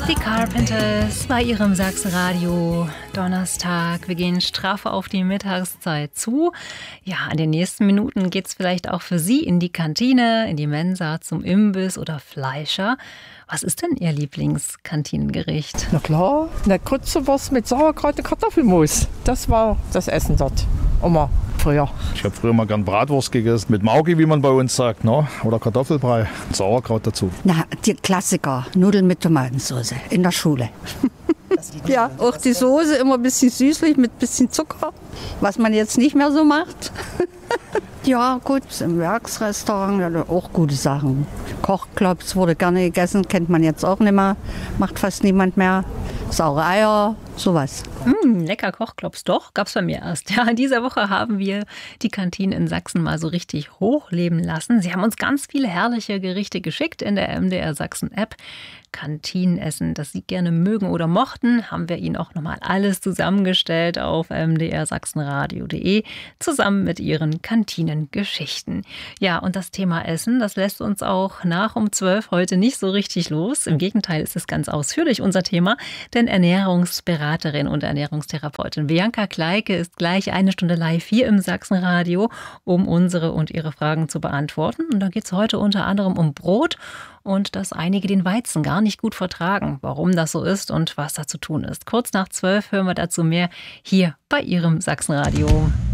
Die Carpenters bei ihrem Sachsenradio. Donnerstag. Wir gehen straff auf die Mittagszeit zu. Ja, in den nächsten Minuten geht es vielleicht auch für Sie in die Kantine, in die Mensa, zum Imbiss oder Fleischer. Was ist denn Ihr Lieblingskantinengericht? Na klar, eine Grützewurst mit Sauerkraut und Kartoffelmus. Das war das Essen dort. Immer früher. Ich habe früher mal gern Bratwurst gegessen. Mit Mauki, wie man bei uns sagt, ne? Oder Kartoffelbrei. Sauerkraut dazu. Na, die Klassiker. Nudeln mit Tomatensauce in der Schule. Ja, auch die Soße immer ein bisschen süßlich mit ein bisschen Zucker. Was man jetzt nicht mehr so macht. Ja, gut, im Werksrestaurant auch gute Sachen. Kochklops wurde gerne gegessen, kennt man jetzt auch nicht mehr. Macht fast niemand mehr. Saure Eier, sowas. Lecker Kochklops, doch, gab's bei mir erst. Ja, in dieser Woche haben wir die Kantinen in Sachsen mal so richtig hochleben lassen. Sie haben uns ganz viele herrliche Gerichte geschickt in der MDR Sachsen App. Kantinenessen, das Sie gerne mögen oder mochten, haben wir Ihnen auch nochmal alles zusammengestellt auf mdrsachsenradio.de zusammen mit Ihren Kantinengeschichten. Ja, und das Thema Essen, das lässt uns auch nach um 12 heute nicht so richtig los. Im Gegenteil ist es ganz ausführlich unser Thema, denn Ernährungsberaterin und Ernährungstherapeutin Bianca Kleike ist gleich eine Stunde live hier im Sachsenradio, um unsere und Ihre Fragen zu beantworten. Und da geht es heute unter anderem um Brot und dass einige den Weizen gar nicht gut vertragen. Warum das so ist und was da zu tun ist. Kurz nach 12 hören wir dazu mehr hier bei Ihrem Sachsenradio.